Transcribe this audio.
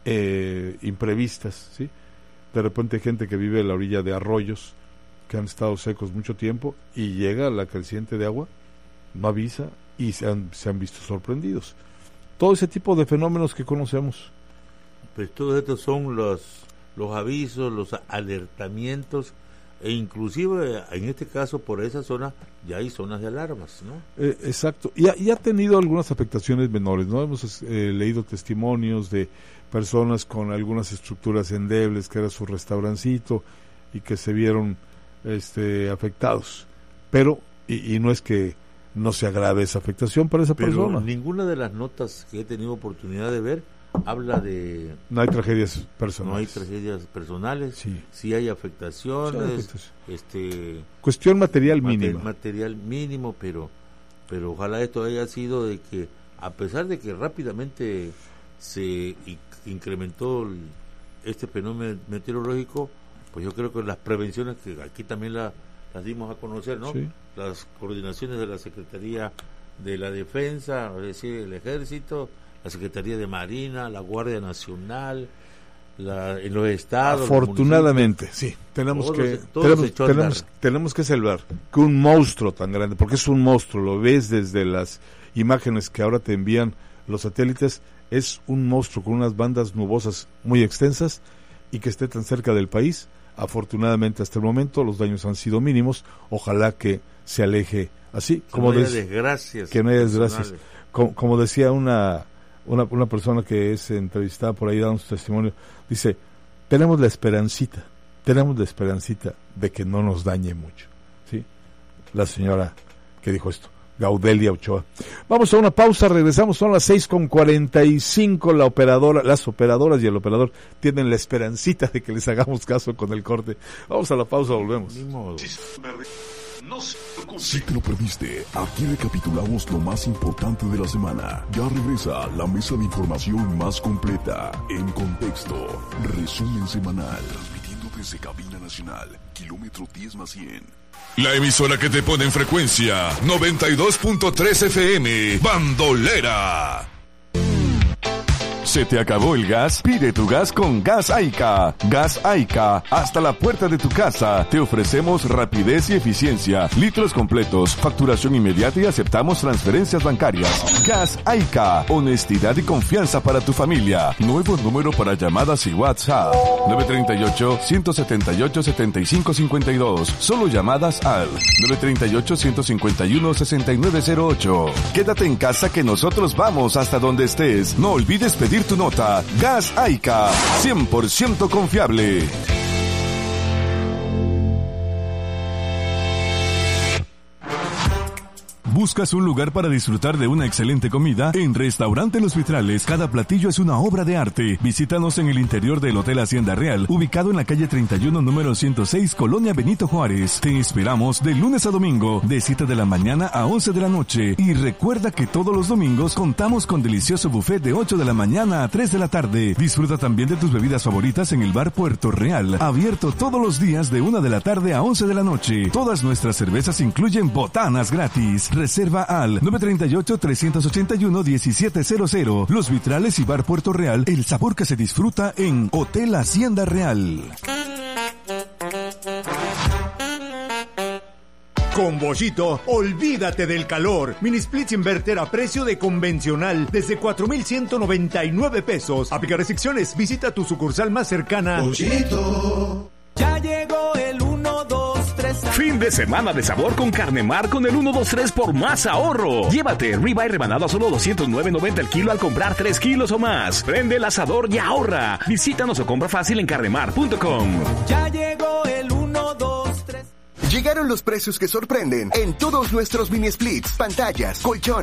imprevistas, ¿sí? De repente hay gente que vive a la orilla de arroyos que han estado secos mucho tiempo y llega la creciente de agua, no avisa y se han visto sorprendidos. Todo ese tipo de fenómenos que conocemos. Pues todos estos son los avisos, los alertamientos, e inclusive en este caso por esa zona ya hay zonas de alarmas, ¿no? Exacto, y ha tenido algunas afectaciones menores, ¿no? Hemos leído testimonios de personas con algunas estructuras endebles, que era su restaurancito, y que se vieron afectados, pero y no es que no se agrave esa afectación para esa persona. Ninguna de las notas que he tenido oportunidad de ver habla de... No hay tragedias personales. No hay tragedias personales, sí hay afectaciones, cuestión material mínima. Material mínimo, pero ojalá esto haya sido de que, a pesar de que rápidamente se incrementó este fenómeno meteorológico, pues yo creo que las prevenciones que aquí también las dimos a conocer, ¿no? Sí. Las coordinaciones de la Secretaría de la Defensa, es decir, el Ejército, la Secretaría de Marina, la Guardia Nacional, en los estados. Afortunadamente, sí, tenemos que celebrar que un monstruo tan grande, porque es un monstruo, lo ves desde las imágenes que ahora te envían los satélites, es un monstruo con unas bandas nubosas muy extensas y que esté tan cerca del país. Afortunadamente hasta el momento los daños han sido mínimos, ojalá que se aleje así, que no haya desgracias. Que no haya desgracias. Como decía una persona que es entrevistada por ahí dando su testimonio, dice, tenemos la esperancita de que no nos dañe mucho, ¿sí? La señora que dijo esto, Gaudelia Ochoa. Vamos a una pausa, regresamos, son las 6:45, las operadoras y el operador tienen la esperancita de que les hagamos caso con el corte. Vamos a la pausa, volvemos. Si te lo perdiste, aquí recapitulamos lo más importante de la semana. Ya regresa la mesa de información más completa, En Contexto, resumen semanal, transmitiendo desde Cabina Nacional, kilómetro 10+100. La emisora que te pone en frecuencia, 92.3 FM, Bandolera. ¿Se te acabó el gas? Pide tu gas con Gas Aica. Gas Aica, hasta la puerta de tu casa. Te ofrecemos rapidez y eficiencia, litros completos, facturación inmediata y aceptamos transferencias bancarias. Gas Aica, honestidad y confianza para tu familia. Nuevo número para llamadas y WhatsApp. 938-178-7552. Solo llamadas al 938-151-6908. Quédate en casa que nosotros vamos hasta donde estés. No olvides pedir tu nota. Gas Aica, 100% confiable. ¿Buscas un lugar para disfrutar de una excelente comida? En Restaurante Los Vitrales, cada platillo es una obra de arte. Visítanos en el interior del Hotel Hacienda Real, ubicado en la calle 31, número 106, Colonia Benito Juárez. Te esperamos de lunes a domingo, de 7 de la mañana a 11 de la noche. Y recuerda que todos los domingos contamos con delicioso buffet de 8 de la mañana a 3 de la tarde. Disfruta también de tus bebidas favoritas en el bar Puerto Real, abierto todos los días de 1 de la tarde a 11 de la noche. Todas nuestras cervezas incluyen botanas gratis. Reserva al 938-381-1700. Los Vitrales y Bar Puerto Real, el sabor que se disfruta en Hotel Hacienda Real. Con Bollito, olvídate del calor. Mini splits inverter a precio de convencional desde 4,199 pesos. Aplica restricciones. Visita tu sucursal más cercana. Bollito. Ya llegó el 1, 2, 3. Fin de semana de sabor con Carne Mar con el 1, 2, 3 por más ahorro. Llévate ribeye rebanado a solo $209.90 el kilo al comprar 3 kilos o más. Prende el asador y ahorra. Visítanos o compra fácil en carnemar.com. Ya llegó el 1, 2, 3. Llegaron los precios que sorprenden en todos nuestros mini splits, pantallas, colchones.